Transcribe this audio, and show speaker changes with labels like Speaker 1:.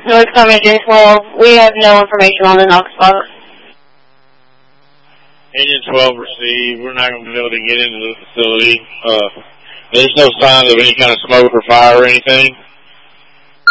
Speaker 1: North Carolina Engine 12, we have no information on the Knox box.
Speaker 2: Engine 12 received. We're not going to be able to get into the facility. There's no signs of any kind of smoke or fire or anything.